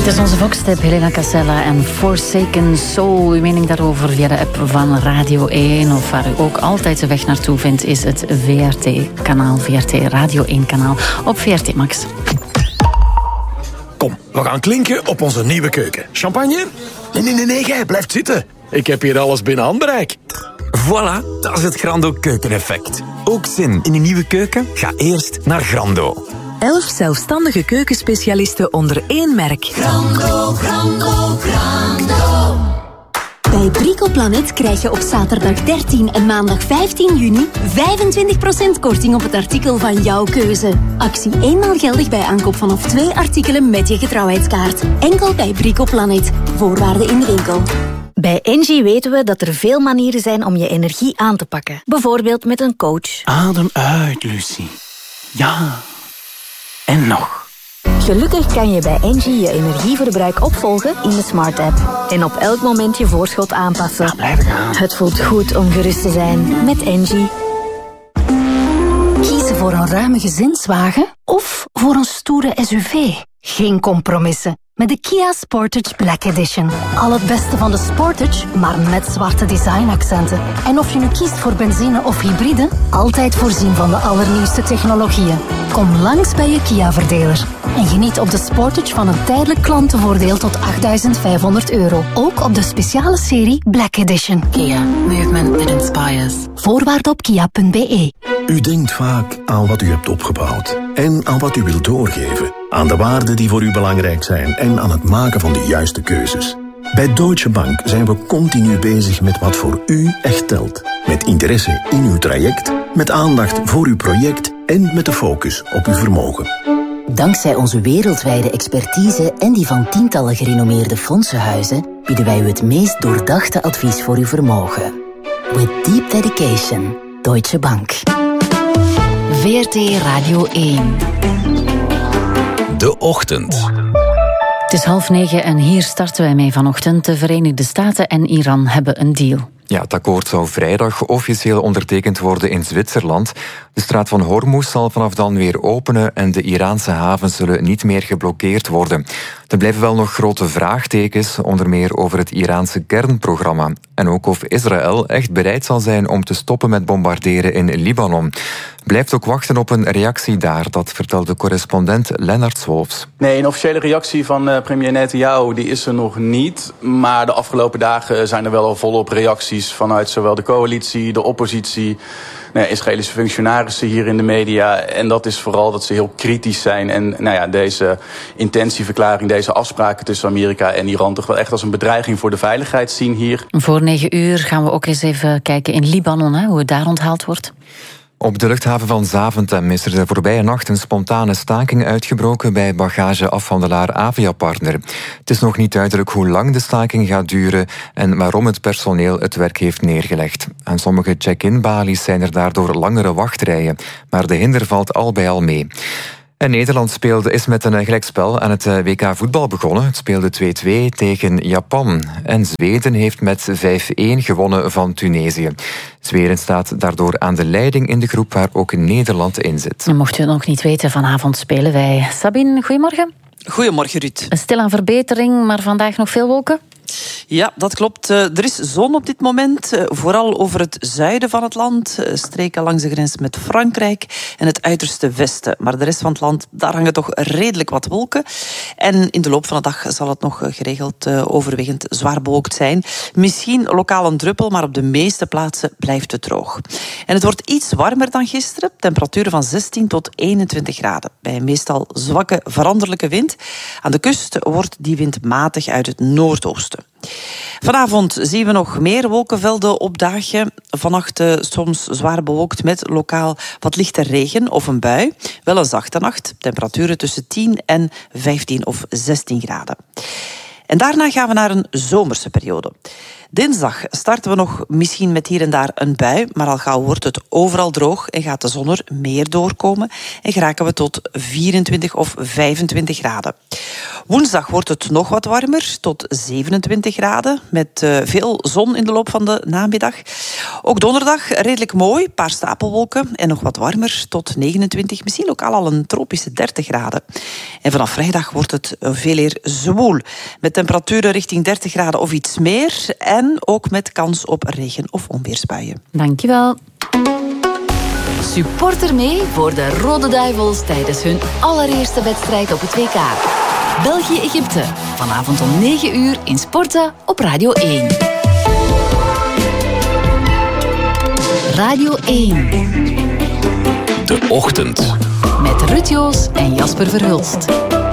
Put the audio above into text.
Het is onze Vox-tip, Helena Casella en Forsaken Soul. Uw mening daarover via de app van Radio 1. Of waar u ook altijd de weg naartoe vindt, is het VRT-kanaal, VRT Radio 1-kanaal op VRT Max. Kom, we gaan klinken op onze nieuwe keuken. Champagne? Nee, jij blijft zitten. Ik heb hier alles binnen handbereik. Voilà, dat is het Grando keukeneffect. Ook zin in een nieuwe keuken? Ga eerst naar Grando. 11 zelfstandige keukenspecialisten onder één merk. Grando. Bij Bricoplanet krijg je op zaterdag 13 en maandag 15 juni 25% korting op het artikel van jouw keuze. Actie eenmaal geldig bij aankoop vanaf 2 artikelen met je getrouwheidskaart. Enkel bij Bricoplanet. Voorwaarden in de winkel. Bij Engie weten we dat er veel manieren zijn om je energie aan te pakken. Bijvoorbeeld met een coach. Adem uit, Lucie. Ja. En nog. Gelukkig kan je bij Engie je energieverbruik opvolgen in de Smart App. En op elk moment je voorschot aanpassen. Ja, blijven gaan. Het voelt goed om gerust te zijn met Engie. Kiezen voor een ruime gezinswagen of voor een stoere SUV? Geen compromissen. Met de Kia Sportage Black Edition. Al het beste van de Sportage, maar met zwarte designaccenten. En of je nu kiest voor benzine of hybride, altijd voorzien van de allernieuwste technologieën. Kom langs bij je Kia-verdeler. En geniet op de Sportage van een tijdelijk klantenvoordeel tot €8.500. Ook op de speciale serie Black Edition. Kia. Movement that inspires. Voorwaarden op kia.be. U denkt vaak aan wat u hebt opgebouwd. En aan wat u wilt doorgeven. Aan de waarden die voor u belangrijk zijn. En aan het maken van de juiste keuzes. Bij Deutsche Bank zijn we continu bezig met wat voor u echt telt. Met interesse in uw traject. Met aandacht voor uw project. En met de focus op uw vermogen. Dankzij onze wereldwijde expertise en die van tientallen gerenommeerde fondsenhuizen bieden wij u het meest doordachte advies voor uw vermogen. With deep dedication. Deutsche Bank. VRT Radio 1. De Ochtend. Het is 8:30 en hier starten wij mee vanochtend. De Verenigde Staten en Iran hebben een deal. Ja, het akkoord zou vrijdag officieel ondertekend worden in Zwitserland. De straat van Hormuz zal vanaf dan weer openen en de Iraanse havens zullen niet meer geblokkeerd worden. Er blijven wel nog grote vraagtekens, onder meer over het Iraanse kernprogramma. En ook of Israël echt bereid zal zijn om te stoppen met bombarderen in Libanon. Blijft ook wachten op een reactie daar, dat vertelde correspondent Lennart Swolfs. Nee, een officiële reactie van premier Netanyahu die is er nog niet. Maar de afgelopen dagen zijn er wel al volop reacties vanuit zowel de coalitie, de oppositie, Israëlische functionarissen hier in de media. En dat is vooral dat ze heel kritisch zijn. En deze intentieverklaring, deze afspraken tussen Amerika en Iran toch wel echt als een bedreiging voor de veiligheid zien hier. Voor 9 uur gaan we ook eens even kijken in Libanon, hoe het daar onthaald wordt. Op de luchthaven van Zaventem is er de voorbije nacht een spontane staking uitgebroken bij bagageafhandelaar Aviapartner. Het is nog niet duidelijk hoe lang de staking gaat duren en waarom het personeel het werk heeft neergelegd. Aan sommige check-in-balies zijn er daardoor langere wachtrijen, maar de hinder valt al bij al mee. En Nederland is met een gelijkspel aan het WK voetbal begonnen. Het speelde 2-2 tegen Japan. En Zweden heeft met 5-1 gewonnen van Tunesië. Zweden staat daardoor aan de leiding in de groep waar ook Nederland in zit. Mocht u het nog niet weten, vanavond spelen wij. Sabine, goedemorgen. Goedemorgen, Ruud. Een stilaan verbetering, maar vandaag nog veel wolken? Ja, dat klopt. Er is zon op dit moment, vooral over het zuiden van het land, streken langs de grens met Frankrijk en het uiterste westen. Maar de rest van het land, daar hangen toch redelijk wat wolken. En in de loop van de dag zal het nog geregeld overwegend zwaar bewolkt zijn. Misschien lokaal een druppel, maar op de meeste plaatsen blijft het droog. En het wordt iets warmer dan gisteren, temperaturen van 16 tot 21 graden. Bij een meestal zwakke veranderlijke wind. Aan de kust wordt die wind matig uit het noordoosten. Vanavond zien we nog meer wolkenvelden opdagen. Vannacht soms zwaar bewolkt met lokaal wat lichte regen of een bui. Wel een zachte nacht. Temperaturen tussen 10 en 15 of 16 graden. En daarna gaan we naar een zomerse periode. Dinsdag starten we nog misschien met hier en daar een bui, maar al gauw wordt het overal droog en gaat de zon er meer doorkomen en geraken we tot 24 of 25 graden. Woensdag wordt het nog wat warmer, tot 27 graden, met veel zon in de loop van de namiddag. Ook donderdag redelijk mooi, een paar stapelwolken en nog wat warmer, tot 29, misschien ook al een tropische 30 graden. En vanaf vrijdag wordt het veel eer zwoel, met temperaturen richting 30 graden of iets meer en ook met kans op regen- of onweersbuien. Dankjewel. Supporter mee voor de Rode Duivels tijdens hun allereerste wedstrijd op het WK. België-Egypte, vanavond om 9 uur in Sporta op Radio 1. Radio 1. De Ochtend. Met Ruud Joos en Jasper Verhulst.